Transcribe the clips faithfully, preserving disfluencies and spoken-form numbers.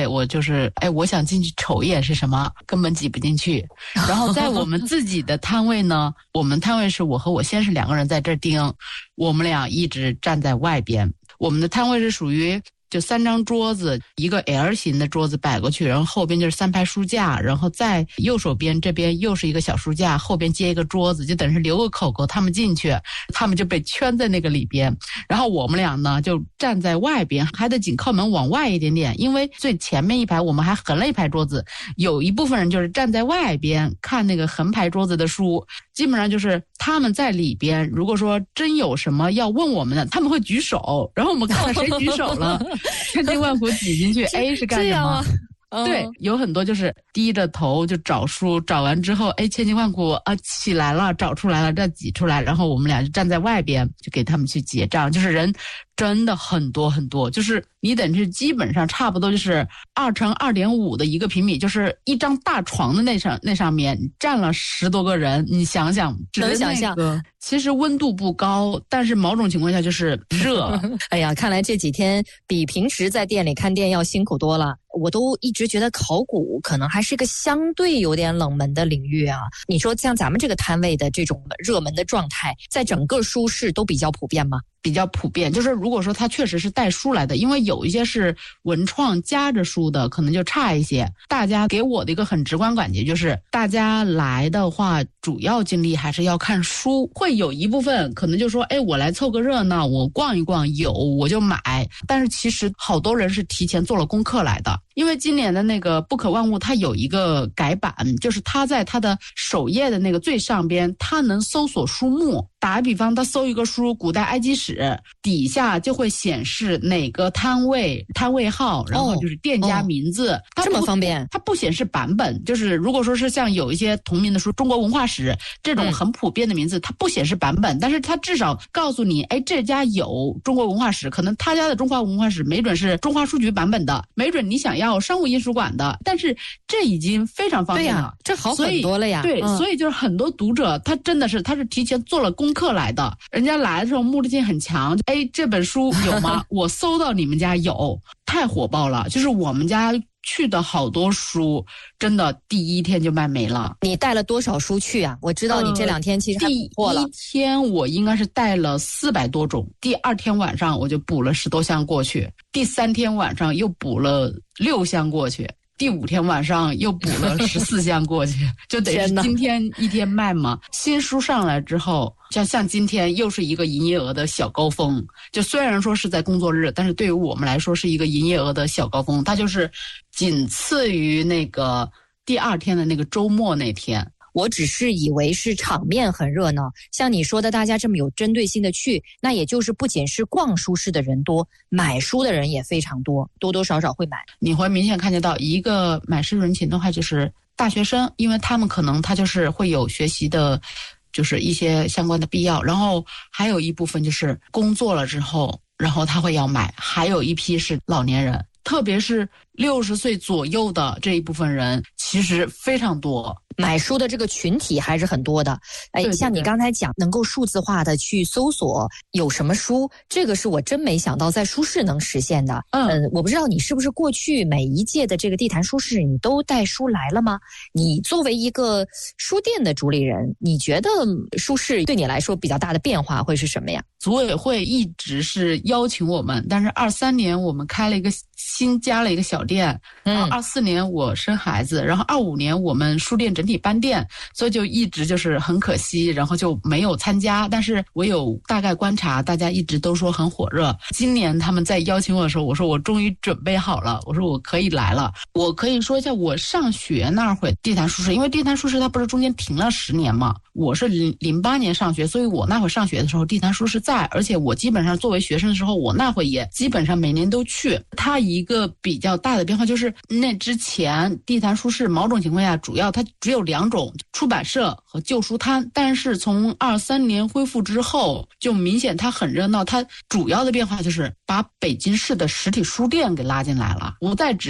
位，我就是哎，我想进去瞅一眼是什么，根本挤不进去。然后在我们自己的摊位呢，我们摊位是我和我先生两个人在这儿盯，我们俩一直站在外边。我们的摊位是属于就三张桌子，一个 L 型的桌子摆过去，然后后边就是三排书架，然后在右手边这边又是一个小书架，后边接一个桌子，就等于是留个口口他们进去，他们就被圈在那个里边。然后我们俩呢就站在外边，还得紧靠门往外一点点，因为最前面一排我们还横了一排桌子，有一部分人就是站在外边看那个横排桌子的书，基本上就是他们在里边，如果说真有什么要问我们的，他们会举手，然后我们看看谁举手了千辛万苦挤进去 A 是干什么、啊嗯、对，有很多就是低着头就找书，找完之后哎，千辛万苦啊起来了，找出来了再挤出来，然后我们俩就站在外边就给他们去结账，就是人真的很多很多，就是你等于基本上差不多就是二乘二点五的一个平米，就是一张大床的那上那上面站了十多个人，你想想， 能想象。 其实温度不高，但是某种情况下就是热。 哎呀，看来这几天比平时在店里看店要辛苦多了。我都一直觉得考古可能还是个相对有点冷门的领域啊。你说像咱们这个摊位的这种热门的状态，在整个书市都比较普遍吗？ 比较普遍，就是如果说他确实是带书来的，因为有一些是文创夹着书的，可能就差一些。大家给我的一个很直观感觉就是，大家来的话，主要精力还是要看书，会有一部分可能就说，哎，我来凑个热闹，我逛一逛，有我就买。但是其实好多人是提前做了功课来的。因为今年的那个不可万物它有一个改版，就是它在它的首页的那个最上边，它能搜索书目。打个比方，他搜一个书古代埃及史，底下就会显示哪个摊位摊位号，然后就是店家名字、哦哦、这么方便。 它不显示版本，就是如果说是像有一些同名的书，中国文化史这种很普遍的名字、嗯、它不显示版本，但是它至少告诉你，哎，这家有中国文化史，可能他家的中华文化史没准是中华书局版本的，没准你想要商务印书馆的，但是这已经非常方便了。 对呀，这好很多了呀。 对、嗯，所以就是很多读者他真的是他是提前做了功课来的，人家来的时候目的性很强，哎，这本书有吗？我搜到你们家有，太火爆了。就是我们家去的好多书，真的第一天就卖没了。 你带了多少书去啊？我知道你这两天其实还补货了。 第一天我应该是带了四百多种，第二天晚上我就补了十多箱过去，第三天晚上又补了六箱过去。第五天晚上又补了十四箱过去，就得是今天一天卖嘛。新书上来之后，像像今天又是一个营业额的小高峰。就虽然说是在工作日，但是对于我们来说是一个营业额的小高峰，它就是仅次于那个第二天的那个周末那天。 我只是以为是场面很热闹，像你说的大家这么有针对性的去，那也就是不仅是逛书市的人多，买书的人也非常多，多多少少会买。 你会明显看见到一个买书人群的话，就是大学生，因为他们可能他就是会有学习的就是一些相关的必要，然后还有一部分就是工作了之后，然后他会要买，还有一批是老年人，特别是六十岁左右的这一部分人其实非常多。 买书的这个群体还是很多的。哎，对对对，像你刚才讲能够数字化的去搜索有什么书，这个是我真没想到在书市能实现的。嗯、呃，我不知道你是不是过去每一届的这个地坛书市你都带书来了吗？你作为一个书店的主理人，你觉得书市对你来说比较大的变化会是什么呀？ 组委会一直是邀请我们，但是二三年我们开了一个新加了一个小店，然后二四年我生孩子，然后二五年我们书店整体搬店，所以就一直就是很可惜，然后就没有参加。但是我有大概观察，大家一直都说很火热。今年他们在邀请我的时候，我说我终于准备好了，我说我可以来了。我可以说一下我上学那会地坛书市，因为地坛书市它不是中间停了十年嘛，我是零零八年上学，所以我那会上学的时候地坛书市在，而且我基本上作为学生的时候，我那会也基本上每年都去。它一个比较大的变化就是那之前地坛书市某种情况下主要它只有两种，出版社和旧书摊，但是从二三年恢复之后就明显它很热闹，它主要的变化就是把北京市的实体书店给拉进来了，不再只是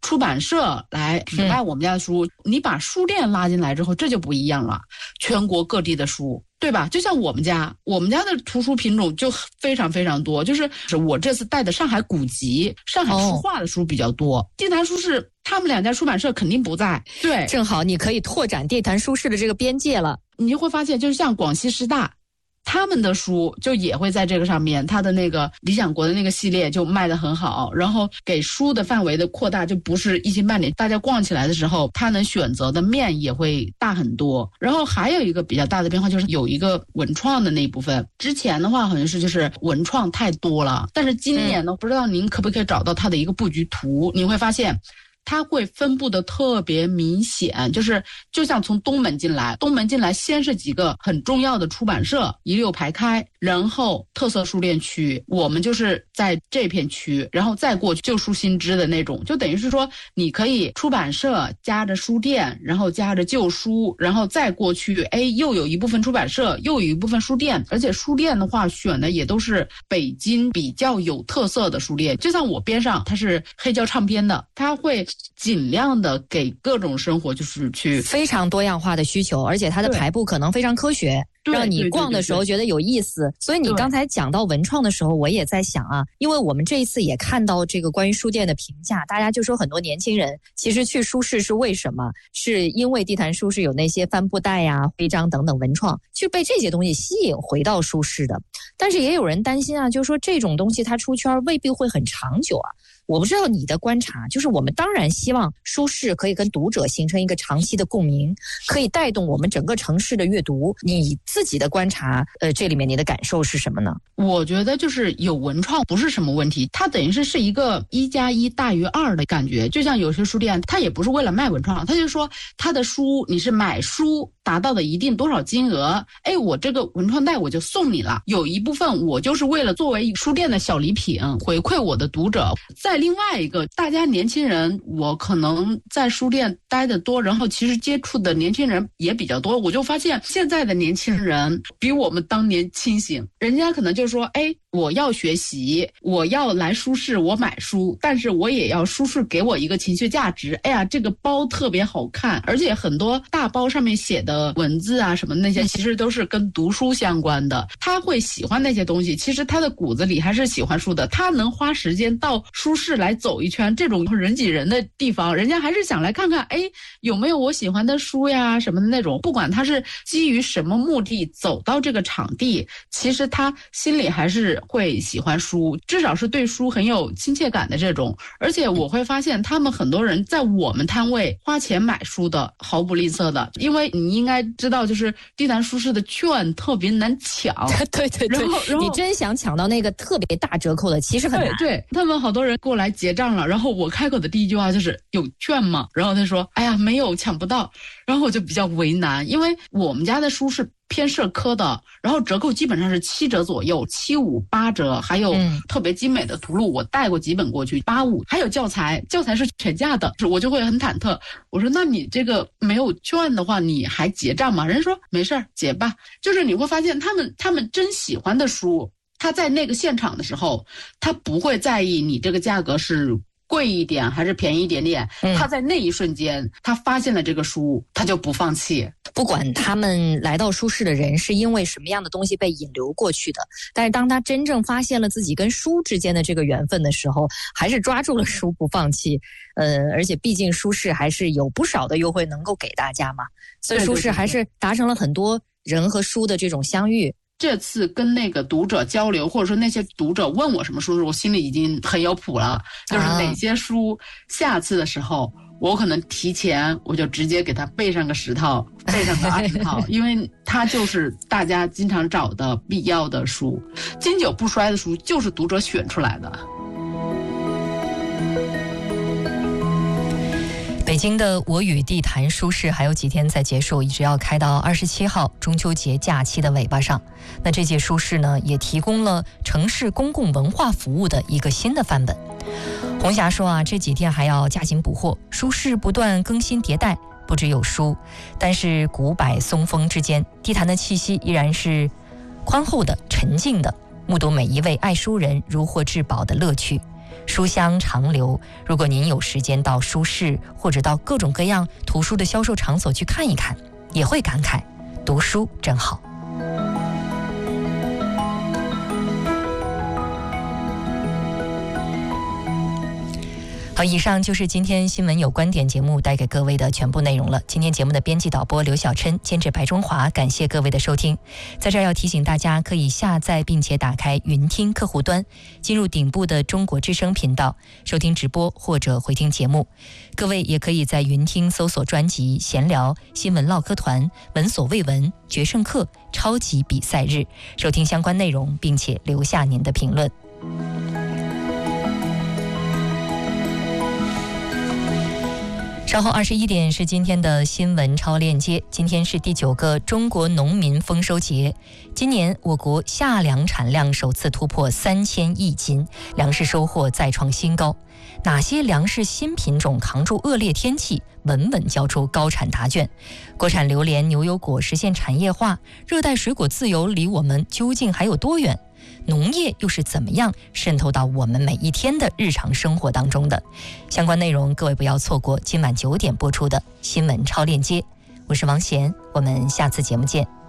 出版社来只卖我们家的书，嗯、你把书店拉进来之后，这就不一样了，全国各地的书。对吧？就像我们家，我们家的图书品种就非常非常多。就是我这次带的上海古籍、上海书画的书比较多。哦、地坛书市他们两家出版社肯定不在，对， 正好你可以拓展地坛书市的这个边界了。 你就会发现，就是像广西师大。他们的书就也会在这个上面，他的那个理想国的那个系列就卖得很好，然后给书的范围的扩大，就不是一星半点，大家逛起来的时候，他能选择的面也会大很多。然后还有一个比较大的变化，就是有一个文创的那一部分，之前的话好像是就是文创太多了，但是今年呢，嗯、不知道您可不可以找到它的一个布局图，你会发现。它会分布的特别明显，就是就像从东门进来，东门进来先是几个很重要的出版社一溜排开，然后特色书店区，我们就是在这片区，然后再过去旧书新知的那种，就等于是说你可以出版社夹着书店，然后夹着旧书，然后再过去，哎，又有一部分出版社，又有一部分书店，而且书店的话选的也都是北京比较有特色的书店，就像我边上它是黑胶唱片的，它会尽量的给各种生活就是去非常多样化的需求，而且它的排布可能非常科学，让你逛的时候觉得有意思。所以你刚才讲到文创的时候，我也在想啊，因为我们这一次也看到这个关于书店的评价，大家就说很多年轻人其实去书市是为什么？是因为地坛书市有那些帆布袋呀、徽章等等文创，就被这些东西吸引回到书市的。但是也有人担心啊，就是说这种东西它出圈未必会很长久啊。我不知道你的观察，就是我们当然希望书市可以跟读者形成一个长期的共鸣，可以带动我们整个城市的阅读。你自己的观察，呃，这里面你的感受是什么呢？ 我觉得就是有文创不是什么问题，它等于是是一个一加一大于二的感觉。就像有些书店，它也不是为了卖文创，它就说它的书你是买书达到的一定多少金额，哎，我这个文创袋我就送你了。有一部分我就是为了作为书店的小礼品回馈我的读者。再另外一个，大家年轻人，我可能在书店待得多，然后其实接触的年轻人也比较多，我就发现现在的年轻人比我们当年清醒，人家可能就说，哎，我要学习，我要来书市，我买书，但是我也要书市给我一个情绪价值。哎呀，这个包特别好看，而且很多大包上面写的文字啊什么的那些，其实都是跟读书相关的。他会喜欢那些东西，其实他的骨子里还是喜欢书的。他能花时间到书市来走一圈，这种人挤人的地方，人家还是想来看看，哎，有没有我喜欢的书呀什么的那种。不管他是基于什么目的走到这个场地，其实他心里还是会喜欢书，至少是对书很有亲切感的这种。而且我会发现他们很多人在我们摊位花钱买书的毫不吝啬的，因为你应该知道就是地坛书市的券特别难抢。 对对对，然后然后你真想抢到那个特别大折扣的其实很难。 对，对他们好多人过来结账了，然后我开口的第一句话就是有券吗？然后他说哎呀没有，抢不到。然后我就比较为难，因为我们家的书是偏社科的，然后折扣基本上是七折左右，七五八折，还有特别精美的图录，我带过几本过去，八五，还有教材，教材是全价的，我就会很忐忑。我说那你这个没有券的话，你还结账吗？人家说没事儿，结吧。就是你会发现他们他们真喜欢的书，他在那个现场的时候，他不会在意你这个价格是贵一点还是便宜一点点，他在那一瞬间他发现了这个书，他就不放弃。 不管他们来到书市的人是因为什么样的东西被引流过去的，但是当他真正发现了自己跟书之间的这个缘分的时候，还是抓住了书不放弃。呃，而且毕竟书市还是有不少的优惠能够给大家嘛，所以书市还是达成了很多人和书的这种相遇。 这次跟那个读者交流，或者说那些读者问我什么书，我心里已经很有谱了，就是哪些书下次的时候我可能提前我就直接给他备上个十套，备上个二十套，因为它就是大家经常找的必要的书，经久不衰的书就是读者选出来的。 北京的我与地坛书市还有几天才结束，一直要开到二十七号中秋节假期的尾巴上。那这届书市呢，也提供了城市公共文化服务的一个新的范本。红霞说啊，这几天还要加紧补货，书市不断更新迭代，不只有书，但是古柏松风之间，地坛的气息依然是宽厚的、沉静的，目睹每一位爱书人如获至宝的乐趣。 书香长流。如果您有时间到书市或者到各种各样图书的销售场所去看一看，也会感慨读书真好。好，以上就是今天新闻有观点节目带给各位的全部内容了。今天节目的编辑导播刘小琛，监制白中华，感谢各位的收听。在这儿要提醒大家，可以下载并且打开云听客户端，进入顶部的中国之声频道，收听直播或者回听节目。各位也可以在云听搜索专辑闲聊、新闻唠嗑团、闻所未闻、决胜课、超级比赛日，收听相关内容，并且留下您的评论。稍后二十一点是今天的新闻超链接。今天是第九个中国农民丰收节，今年我国夏粮产量首次突破三千亿斤，粮食收获再创新高。哪些粮食新品种扛住恶劣天气，稳稳交出高产答卷？国产榴莲、牛油果实现产业化，热带水果自由离我们究竟还有多远？农业又是怎么样渗透到我们每一天的日常生活当中的？相关内容各位不要错过今晚九点播出的新闻超链接。我是王贤，我们下次节目见。